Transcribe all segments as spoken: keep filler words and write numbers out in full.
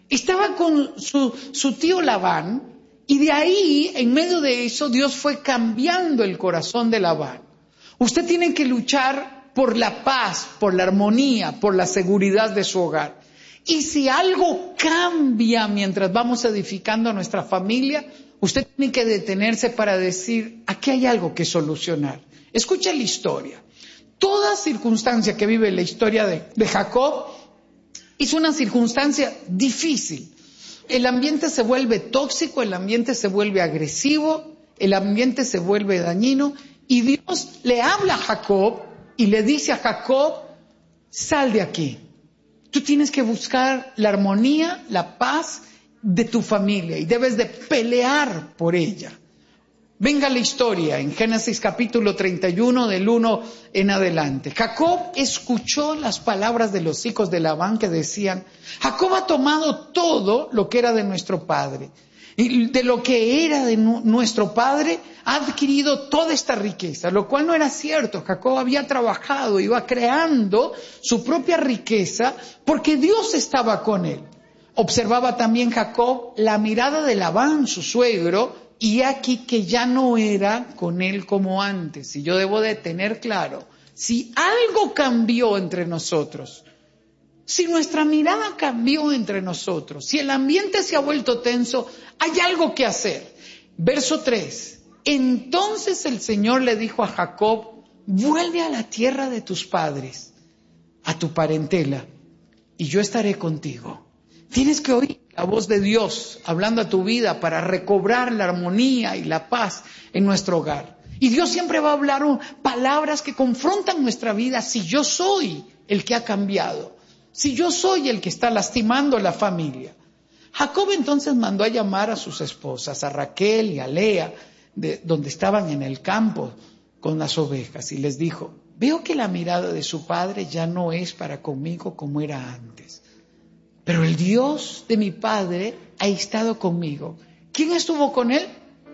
Estaba con su, su tío Labán, y de ahí, en medio de eso, Dios fue cambiando el corazón de Labán. Usted tiene que luchar por la paz, por la armonía, por la seguridad de su hogar. Y si algo cambia mientras vamos edificando nuestra familia, usted tiene que detenerse para decir, aquí hay algo que solucionar. Escuche la historia. Toda circunstancia que vive la historia de, de Jacob es una circunstancia difícil. El ambiente se vuelve tóxico, el ambiente se vuelve agresivo, el ambiente se vuelve dañino, y Dios le habla a Jacob y le dice a Jacob, sal de aquí. Tú tienes que buscar la armonía, la paz de tu familia y debes de pelear por ella. Venga la historia en Génesis capítulo treinta y uno del uno en adelante. Jacob escuchó las palabras de los hijos de Labán que decían, Jacob ha tomado todo lo que era de nuestro padre. Y de lo que era de nu- nuestro padre ha adquirido toda esta riqueza, lo cual no era cierto. Jacob había trabajado, iba creando su propia riqueza porque Dios estaba con él. Observaba también Jacob la mirada de Labán, su suegro, y aquí que ya no era con él como antes. Y yo debo de tener claro, si algo cambió entre nosotros, si nuestra mirada cambió entre nosotros, si el ambiente se ha vuelto tenso, hay algo que hacer. Verso tres. Entonces el Señor le dijo a Jacob, vuelve a la tierra de tus padres, a tu parentela, y yo estaré contigo. Tienes que oír la voz de Dios hablando a tu vida para recobrar la armonía y la paz en nuestro hogar. Y Dios siempre va a hablar palabras que confrontan nuestra vida si yo soy el que ha cambiado, si yo soy el que está lastimando a la familia. Jacob entonces mandó a llamar a sus esposas, a Raquel y a Lea, de, donde estaban en el campo con las ovejas, y les dijo, veo que la mirada de su padre ya no es para conmigo como era antes. Pero el Dios de mi padre ha estado conmigo. ¿Quién estuvo con él?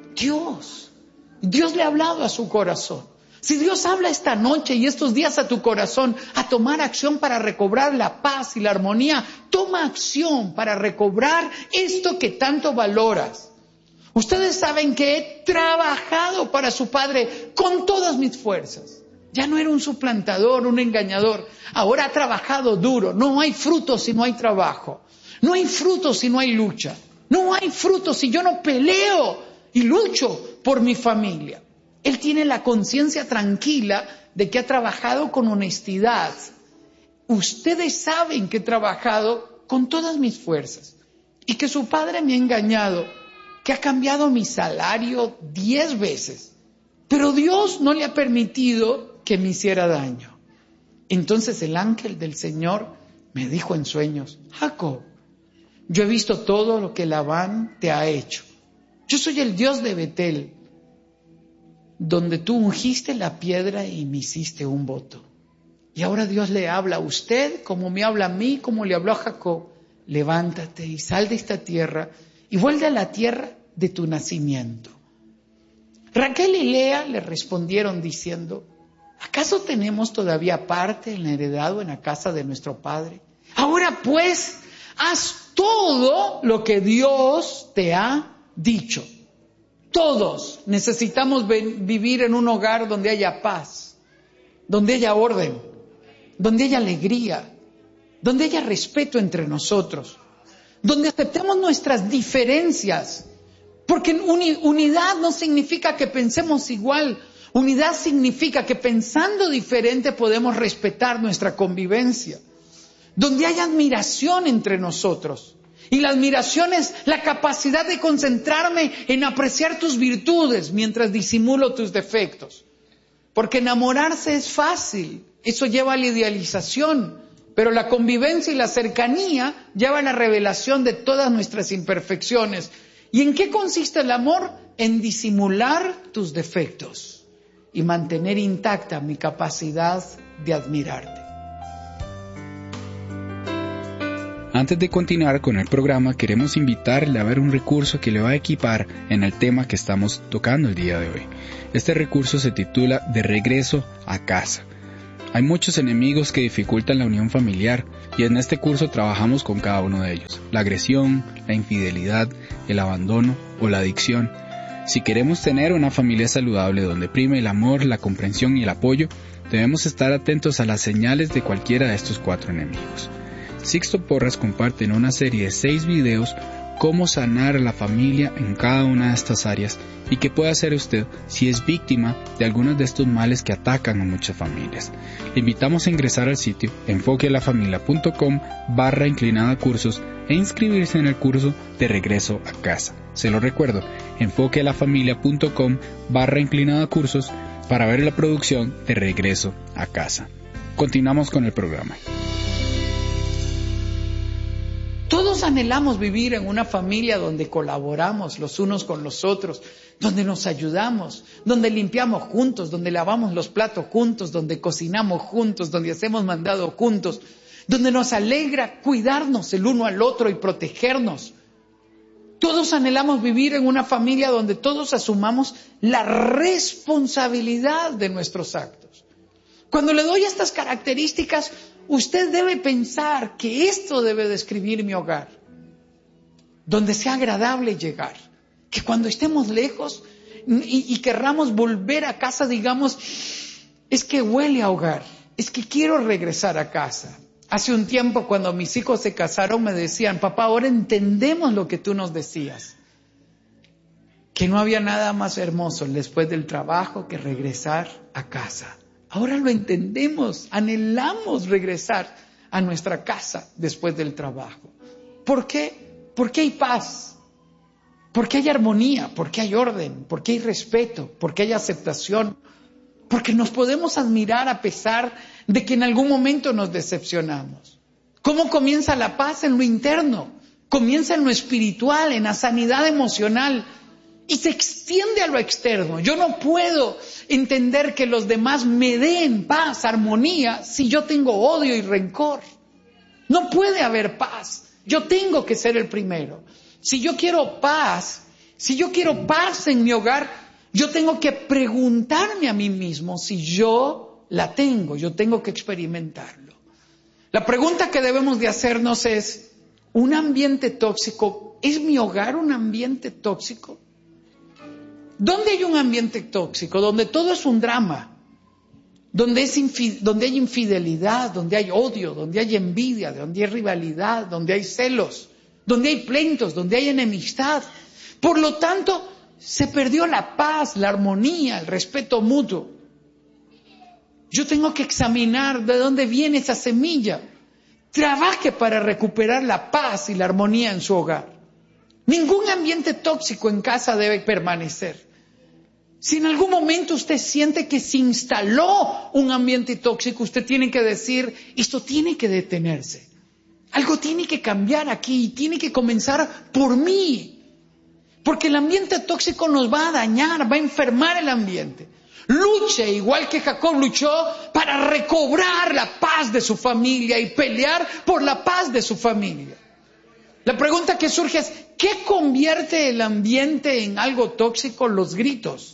Dios. Dios le ha hablado a su corazón. Si Dios habla esta noche y estos días a tu corazón a tomar acción para recobrar la paz y la armonía, toma acción para recobrar esto que tanto valoras. Ustedes saben que he trabajado para su padre con todas mis fuerzas. Ya no era un suplantador, un engañador. Ahora ha trabajado duro. No hay frutos si no hay trabajo. No hay frutos si no hay lucha. No hay frutos si yo no peleo y lucho por mi familia. Él tiene la conciencia tranquila de que ha trabajado con honestidad. Ustedes saben que he trabajado con todas mis fuerzas y que su padre me ha engañado, que ha cambiado mi salario diez veces. Pero Dios no le ha permitido que me hiciera daño. Entonces el ángel del Señor me dijo en sueños, Jacob, yo he visto todo lo que Labán te ha hecho. Yo soy el Dios de Betel, donde tú ungiste la piedra y me hiciste un voto. Y ahora Dios le habla a usted como me habla a mí, como le habló a Jacob. Levántate y sal de esta tierra y vuelve a la tierra de tu nacimiento. Raquel y Lea le respondieron diciendo, ¿acaso tenemos todavía parte en la heredad o en la casa de nuestro padre? Ahora pues, haz todo lo que Dios te ha dicho. Todos necesitamos vivir en un hogar donde haya paz, donde haya orden, donde haya alegría, donde haya respeto entre nosotros, donde aceptemos nuestras diferencias, porque uni- unidad no significa que pensemos igual. Unidad significa que pensando diferente podemos respetar nuestra convivencia, donde hay admiración entre nosotros. Y la admiración es la capacidad de concentrarme en apreciar tus virtudes mientras disimulo tus defectos. Porque enamorarse es fácil, eso lleva a la idealización, pero la convivencia y la cercanía llevan a la revelación de todas nuestras imperfecciones. ¿Y en qué consiste el amor? En disimular tus defectos y mantener intacta mi capacidad de admirarte. Antes de continuar con el programa, queremos invitarle a ver un recurso que le va a equipar en el tema que estamos tocando el día de hoy. Este recurso se titula De regreso a casa. Hay muchos enemigos que dificultan la unión familiar y en este curso trabajamos con cada uno de ellos. La agresión, la infidelidad, el abandono o la adicción. Si queremos tener una familia saludable donde prime el amor, la comprensión y el apoyo, debemos estar atentos a las señales de cualquiera de estos cuatro enemigos. Sixto Porras comparte en una serie de seis videos cómo sanar a la familia en cada una de estas áreas y qué puede hacer usted si es víctima de algunos de estos males que atacan a muchas familias. Le invitamos a ingresar al sitio enfoquealafamilia.com barra inclinada cursos e inscribirse en el curso de regreso a casa. Se lo recuerdo, enfoquealafamilia.com barra inclinada cursos para ver la producción de regreso a casa. Continuamos con el programa. Todos anhelamos vivir en una familia donde colaboramos los unos con los otros, donde nos ayudamos, donde limpiamos juntos, donde lavamos los platos juntos, donde cocinamos juntos, donde hacemos mandado juntos, donde nos alegra cuidarnos el uno al otro y protegernos. Todos anhelamos vivir en una familia donde todos asumamos la responsabilidad de nuestros actos. Cuando le doy estas características, usted debe pensar que esto debe describir mi hogar, donde sea agradable llegar, que cuando estemos lejos y, y querramos volver a casa, digamos, es que huele a hogar, es que quiero regresar a casa. Hace un tiempo, cuando mis hijos se casaron, me decían, papá, ahora entendemos lo que tú nos decías, que no había nada más hermoso después del trabajo que regresar a casa. Ahora lo entendemos, anhelamos regresar a nuestra casa después del trabajo. ¿Por qué? Porque hay paz, porque hay armonía, porque hay orden, porque hay respeto, porque hay aceptación, porque nos podemos admirar a pesar de que en algún momento nos decepcionamos. ¿Cómo comienza la paz? En lo interno, comienza en lo espiritual, en la sanidad emocional. Y se extiende a lo externo. Yo no puedo entender que los demás me den paz, armonía, si yo tengo odio y rencor. No puede haber paz. Yo tengo que ser el primero. Si yo quiero paz, si yo quiero paz en mi hogar, yo tengo que preguntarme a mí mismo si yo la tengo. Yo tengo que experimentarlo. La pregunta que debemos de hacernos es, ¿un ambiente tóxico? ¿Es mi hogar un ambiente tóxico? ¿Dónde hay un ambiente tóxico? Donde todo es un drama, donde, es infi- donde hay infidelidad, donde hay odio, donde hay envidia, donde hay rivalidad, donde hay celos, donde hay pleitos, donde hay enemistad. Por lo tanto, se perdió la paz, la armonía, el respeto mutuo. Yo tengo que examinar de dónde viene esa semilla. Trabaje para recuperar la paz y la armonía en su hogar. Ningún ambiente tóxico en casa debe permanecer. Si en algún momento usted siente que se instaló un ambiente tóxico, usted tiene que decir, esto tiene que detenerse. Algo tiene que cambiar aquí, tiene que comenzar por mí. Porque el ambiente tóxico nos va a dañar, va a enfermar el ambiente. Luche, igual que Jacob luchó, para recobrar la paz de su familia y pelear por la paz de su familia. La pregunta que surge es, ¿qué convierte el ambiente en algo tóxico? Los gritos.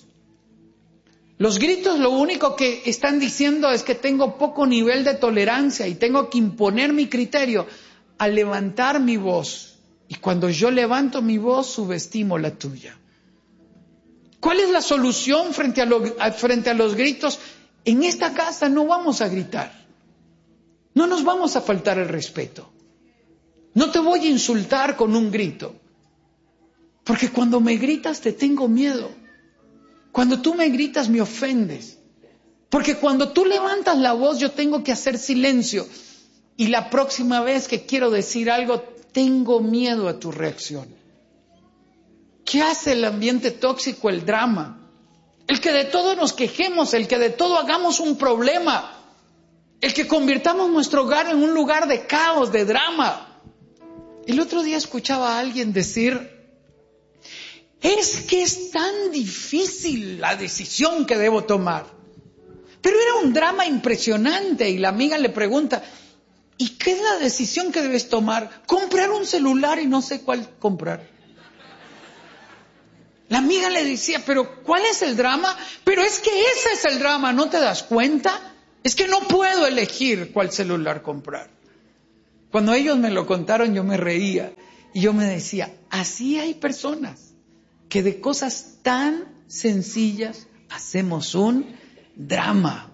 Los gritos lo único que están diciendo es que tengo poco nivel de tolerancia y tengo que imponer mi criterio al levantar mi voz. Y cuando yo levanto mi voz, subestimo la tuya. ¿Cuál es la solución frente a, lo, frente a los gritos? En esta casa no vamos a gritar. No nos vamos a faltar el respeto. No te voy a insultar con un grito. Porque cuando me gritas te tengo miedo. Cuando tú me gritas me ofendes. Porque cuando tú levantas la voz yo tengo que hacer silencio. Y la próxima vez que quiero decir algo, tengo miedo a tu reacción. ¿Qué hace el ambiente tóxico? El drama. El que de todo nos quejemos, el que de todo hagamos un problema. El que convirtamos nuestro hogar en un lugar de caos, de drama. El otro día escuchaba a alguien decir, es que es tan difícil la decisión que debo tomar. Pero era un drama impresionante y la amiga le pregunta, ¿y qué es la decisión que debes tomar? Comprar un celular y no sé cuál comprar. La amiga le decía, pero ¿cuál es el drama? Pero es que ese es el drama, ¿no te das cuenta? Es que no puedo elegir cuál celular comprar. Cuando ellos me lo contaron, yo me reía y yo me decía, así hay personas que de cosas tan sencillas hacemos un drama.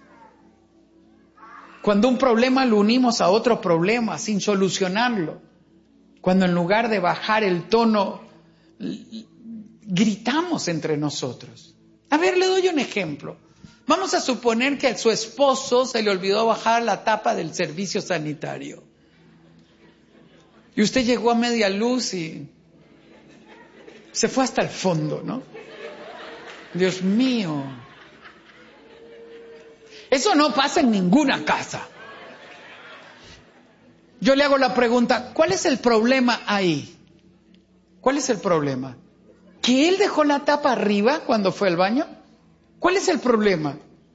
Cuando un problema lo unimos a otro problema sin solucionarlo. Cuando en lugar de bajar el tono, gritamos entre nosotros. A ver, le doy un ejemplo. Vamos a suponer que a su esposo se le olvidó bajar la tapa del servicio sanitario. Y usted llegó a media luz y se fue hasta el fondo, ¿no? Dios mío. Eso no pasa en ninguna casa. Yo le hago la pregunta, ¿cuál es el problema ahí? ¿Cuál es el problema? ¿Que él dejó la tapa arriba cuando fue al baño? ¿Cuál es el problema?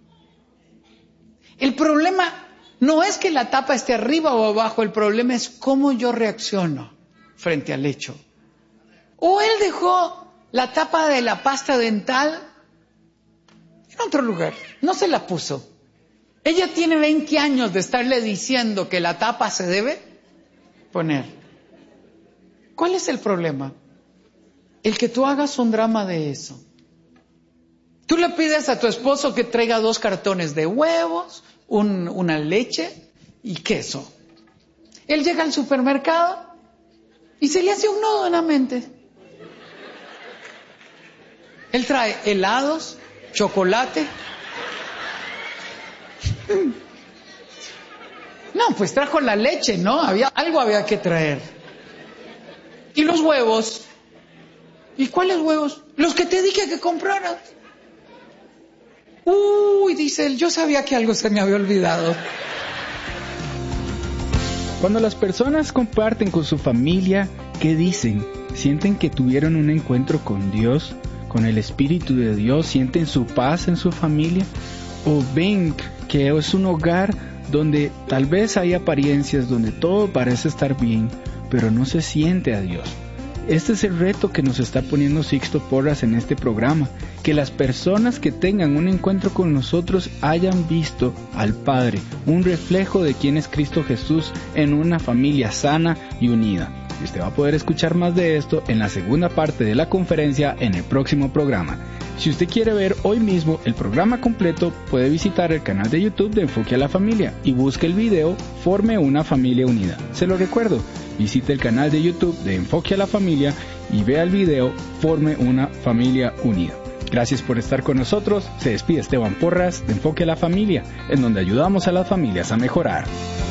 El problema no es que la tapa esté arriba o abajo, el problema es cómo yo reacciono frente al hecho. O él dejó la tapa de la pasta dental en otro lugar, no se la puso. Ella tiene veinte años de estarle diciendo que la tapa se debe poner. ¿Cuál es el problema? El que tú hagas un drama de eso. Tú le pides a tu esposo que traiga dos cartones de huevos, un, una leche y queso. Él llega al supermercado y se le hace un nudo en la mente. Él trae helados, chocolate. No, pues trajo la leche, ¿no? Había, algo había que traer. Y los huevos. ¿Y cuáles huevos? Los que te dije que compraras. Uy, dice él, yo sabía que algo se me había olvidado. Cuando las personas comparten con su familia, ¿qué dicen? ¿Sienten que tuvieron un encuentro con Dios, con el Espíritu de Dios? ¿Sienten su paz en su familia? ¿O ven que es un hogar donde tal vez hay apariencias, donde todo parece estar bien, pero no se siente a Dios? Este es el reto que nos está poniendo Sixto Porras en este programa, que las personas que tengan un encuentro con nosotros hayan visto al Padre, un reflejo de quién es Cristo Jesús en una familia sana y unida. Y usted va a poder escuchar más de esto en la segunda parte de la conferencia en el próximo programa. Si usted quiere ver hoy mismo el programa completo, puede visitar el canal de YouTube de Enfoque a la Familia y busque el video Forme una Familia Unida. Se lo recuerdo, visite el canal de YouTube de Enfoque a la Familia y vea el video Forme una Familia Unida. Gracias por estar con nosotros. Se despide Esteban Porras de Enfoque a la Familia, en donde ayudamos a las familias a mejorar.